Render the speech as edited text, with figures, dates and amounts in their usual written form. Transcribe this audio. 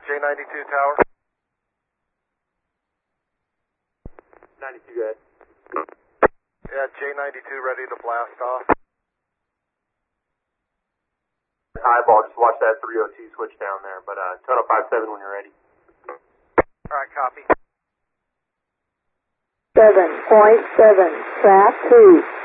J92 tower. 92, go ahead. Yeah, J92 ready to blast off. Eyeball, just watch that 302 switch down there, but total 57 when you're ready. Alright, copy. 7.7, track 2.